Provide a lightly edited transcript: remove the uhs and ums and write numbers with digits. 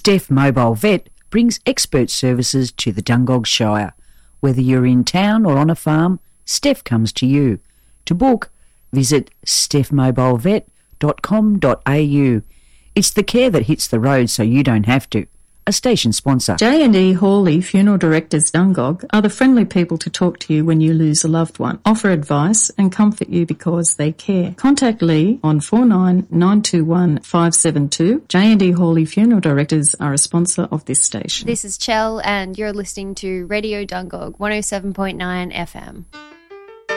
Steph Mobile Vet brings expert services to the Dungog Shire. Whether you're in town or on a farm, Steph comes to you. To book, visit stephmobilevet.com.au. It's the care that hits the road so you don't have to. A station sponsor. J&E Hawley Funeral Directors Dungog are the friendly people to talk to you when you lose a loved one, offer advice and comfort you because they care. Contact Lee on 49921572. 572. J&E Hawley Funeral Directors are a sponsor of this station. This is Chell and you're listening to Radio Dungog 107.9 FM.